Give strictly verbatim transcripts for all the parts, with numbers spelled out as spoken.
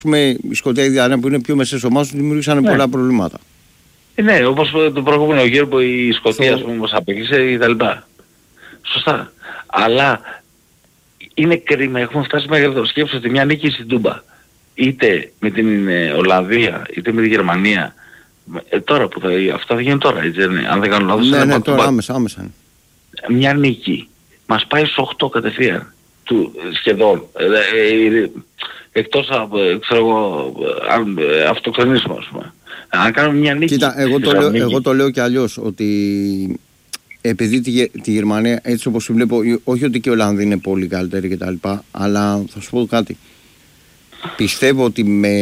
η Σκωτία, η Διάννα που είναι πιο μεσές ομάδες, δημιούργησαν ναι. πολλά προβλήματα. Ε, ναι, όπως το προηγούμενο γύρο που η Σκωτία so... μας απέκλεισε η Ιταλία. Σωστά. Αλλά είναι κρίμα, έχουμε φτάσει μέχρι το σκέψο ότι μια νίκη στην Τούμπα, είτε με την ε, Ολλανδία, είτε με τη Γερμανία, ε, τώρα που θα, αυτά θα γίνουν τώρα, έτσι, ναι, αν δεν κάνω λάθος. Ναι, ναι, τώρα άμεσα, άμεσα. Μια νίκη μας πάει στους οκτώ κατευθείαν, του, σχεδόν, ε, ε, ε, εκτός από, ξέρω εγώ, ε, αυτοκτονίσμα, ας πούμε. Αν κάνουμε μια νίκη... Κοίτα, εγώ το, λέω, εγώ το λέω και αλλιώς, ότι επειδή τη, τη Γερμανία, έτσι όπως τη βλέπω, όχι ότι και οι Ολλανδοί είναι πολύ καλύτεροι και τα λοιπά, αλλά θα σου πω κάτι. Πιστεύω ότι με,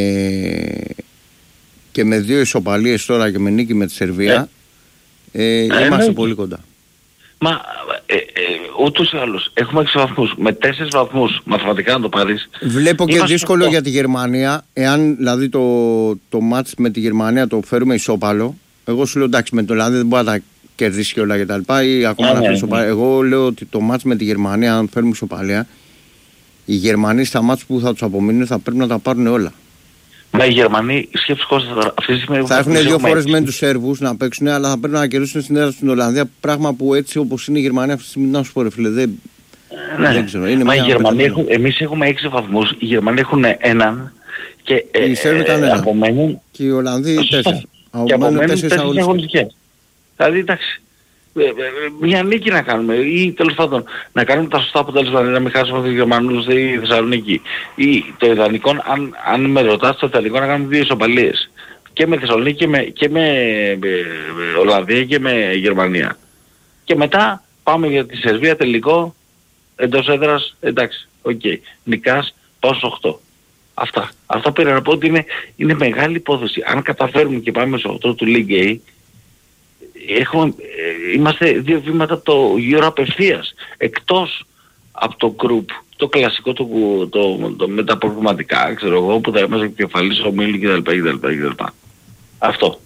και με δύο ισοπαλίες τώρα και με νίκη με τη Σερβία, ε, ε, ε, είμαστε ε, πολύ κοντά. Μα ε, ε, ούτως ή άλλως έχουμε έξι βαθμούς, με τέσσερις βαθμούς μαθηματικά να το πάρεις. Βλέπω και δύσκολο αυτό για τη Γερμανία, εάν δηλαδή το, το μάτς με τη Γερμανία το φέρουμε ισόπαλο. Εγώ σου λέω εντάξει, με το Ολλανδία δεν μπορεί να τα κερδίσει και όλα και τα λοιπά, ή ακόμα να φέρει ισοπαλία. Εγώ λέω ότι το μάτς με τη Γερμανία, αν φέρουμε ισοπαλία, οι Γερμανοί στα μάτς που θα τους απομείνουν θα πρέπει να τα πάρουν όλα. Μα οι Γερμανοί, σκέψου Κώστα, αυτή τη στιγμή θα έχουν δύο φορές με τους Σέρβους να παίξουν, αλλά θα πρέπει να κερδίσουν στην έδρα στην Ολλανδία. Πράγμα που έτσι όπως είναι η Γερμανία αυτή τη στιγμή, να σου πω ρε φίλε, δεν, ναι. δεν ξέρω. Είναι μα οι Γερμανοί έχουν, εμείς έχουμε έξι βαθμούς, οι Γερμανοί έχουν έναν και οι Σέρβοι ήταν ένα. Απομένουν... Και οι Ολλανδοί τέσσερα. Και απομένουν τέσσερις αγωνιστικές. Δηλαδή εντάξει. Μια νίκη να κάνουμε ή τέλος πάντων να κάνουμε τα σωστά αποτέλεσμα, να μην χάσουμε τους Γερμανούς ή Θεσσαλονίκη, ή το ιδανικό, αν, αν με ρωτάς, το ιδανικό να κάνουμε δύο ισοπαλίες και με Θεσσαλονίκη και με, και με, με, με Ολλανδία και με Γερμανία, και μετά πάμε για τη Σερβία τελικό εντός έδρας, εντάξει, οκ, okay. Νικάς, πάω στους οκτώ. Αυτά, αυτά πήρα να πω ότι είναι, είναι μεγάλη υπόθεση. Αν καταφέρουμε και πάμε στους οκτώ του League A, έχουμε, είμαστε δύο βήματα από το γύρο απευθείας, εκτός από το group, το κλασικό, το, το, το με τα προβληματικά, ξέρω εγώ, που θα είμαστε κεφαλής ομίλου κτλ, κτλ, κτλ. Αυτό.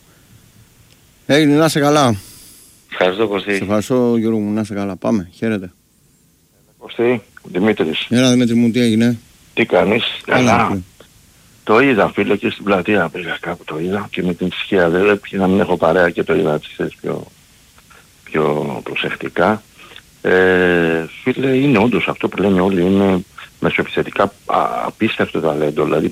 Έγινε, να είσαι καλά. Ευχαριστώ Κωστή. Σε ευχαριστώ Γιώργο μου, να είσαι καλά. Πάμε, χαίρετε. Κωστή, Δημήτρης. Έλα Δημήτρη μου, τι έγινε? Τι κάνεις? Καλά. Το είδα φίλε και στην πλατεία πήγα κάπου, το είδα και με την ησυχία, δεν έπρεπε να μην έχω παρέα και το είδα ξέρεις, πιο, πιο προσεκτικά. Ε, φίλε, είναι όντως αυτό που λένε όλοι, είναι μεσοεπιθετικά απίστευτο ταλέντο, δηλαδή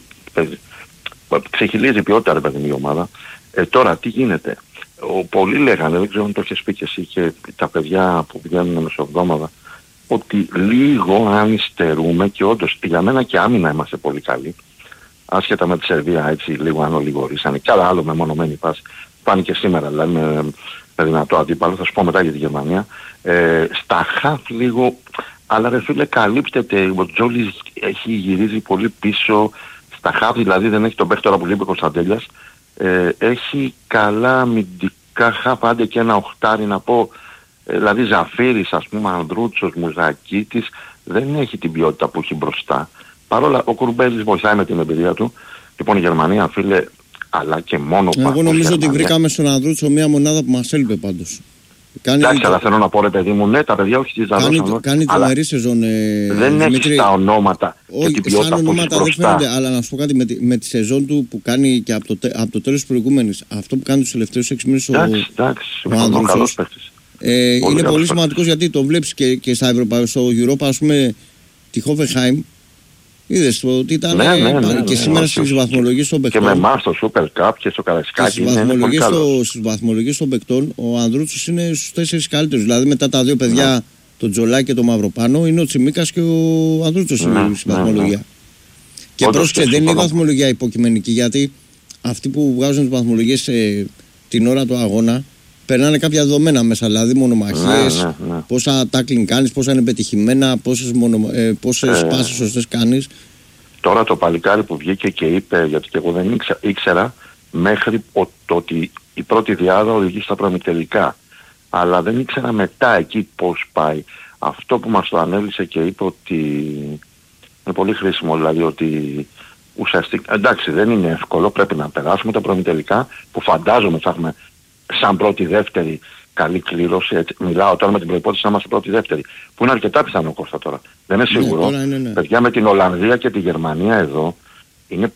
ξεχυλίζει ποιότητα ρε παιδί η ομάδα. Ε, τώρα τι γίνεται? Ο, πολλοί λέγανε, δεν ξέρω αν το έχεις πει και εσύ και τα παιδιά που πηγαίνουν μεσοβδόμαδα, ότι λίγο αν υστερούμε, και όντως για μένα και άμυνα είμαστε πολύ καλοί, άσχετα με τη Σερβία έτσι λίγο αν ολιγορήσανε, κι άλλα άλλο με μονομένη πάση, πάνε και σήμερα δηλαδή με, με δυνατό αντίπαλο, θα σου πω μετά για τη Γερμανία. Ε, στα χαφ λίγο, αλλά ρε φίλε καλύπτεται, ο Τζόλης έχει γυρίζει πολύ πίσω, στα χαφ δηλαδή δεν έχει τον παίχτη τώρα που λείπει ο Κωνσταντέλιας, ε, έχει καλά αμυντικά χαφ, άντε και ένα οχτάρι να πω, ε, δηλαδή Ζαφύρης ας πούμε, Ανδρούτσος, Μουζακίτης, δεν έχει την ποιότητα που έχει μπροστά. Παρ' όλα ο Κουρμπέλης βοηθάει με την εμπειρία του. Λοιπόν η Γερμανία φίλε, αλλά και μόνο εγώ νομίζω Γερμανία. Ότι βρήκαμε στον Ανδρούτσο μια μονάδα που μας έλειπε πάντως. Κάνει... Εντάξει, αλλά θέλω να πω ρε παιδί μου, ναι, τα παιδιά όχι τις δανώσαν. Κάνει τρομερή σεζόν. Ε, δεν έχει τα ονόματα όχι, και την ποιότητα που έχει μπροστά. Δεν φαίνονται, αλλά να σου πω κάτι, με τη, με τη σεζόν του που κάνει και από το, από το τέλος της προηγούμενης, αυτό που κάνει τους τελευταίους έξι μήνες ο, ο Ανδρούτσος, ε, είναι πολύ, πολύ σημαντικός, γιατί το βλέπεις και, και στα Ευρωπαϊκά, στο Europa, ας πούμε, τη Hoffenheim. Είδες ότι ήταν ναι, ναι, ναι, και ναι, σήμερα ναι, στις βαθμολογίες των παικτών. Και με εμάς στο Super Cup και στο Καραϊσκάκι. Στις βαθμολογίες, στο, στις βαθμολογίες των παικτών ο Ανδρούτσος είναι στους τέσσερις καλύτερους. Δηλαδή μετά τα δύο παιδιά, ναι. τον Τζολά και τον Μαυροπάνο, είναι ο Τσιμίκας και ο Ανδρούτσος ναι, στη βαθμολογία. Ναι, ναι. Και πρόσεξε, δεν είναι η βαθμολογία υποκειμενική, γιατί αυτοί που βγάζουν τις βαθμολογίες ε, την ώρα του αγώνα περνάνε κάποια δεδομένα μέσα, δηλαδή μονομαχίες, ναι, ναι, ναι. πόσα tackling κάνεις, πόσα είναι πετυχημένα, πόσες, μονο, ε, πόσες ε, πάσες σωστές κάνεις. Τώρα το παλικάρι που βγήκε και είπε, γιατί και εγώ δεν ήξερα, ήξερα μέχρι ο, το ότι η πρώτη διάδα οδηγεί στα προημιτελικά. Αλλά δεν ήξερα μετά εκεί πώς πάει. Αυτό που μας το ανέλησε και είπε ότι είναι πολύ χρήσιμο, δηλαδή ότι ουσιαστικά, εντάξει δεν είναι εύκολο, πρέπει να περάσουμε τα προημιτελικά που φαντάζομαι θα έχουμε σαν πρώτη-δεύτερη καλή κλήρωση, έτσι, μιλάω τώρα με την προϋπόθεση να είμαστε πρώτη-δεύτερη, που είναι αρκετά πιθανό Κώστα τώρα. Δεν είναι σίγουρο. Ναι, είναι, ναι. Παιδιά με την Ολλανδία και τη Γερμανία εδώ, είναι